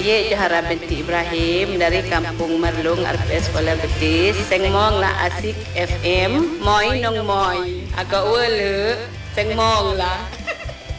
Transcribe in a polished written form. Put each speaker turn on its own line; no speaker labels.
Ye Johara binti Ibrahim dari Kampung Merlung RPS Kuala Betis. Sengmong lah Asik FM. Moy nong moy. Agak wele. Sengmong lah.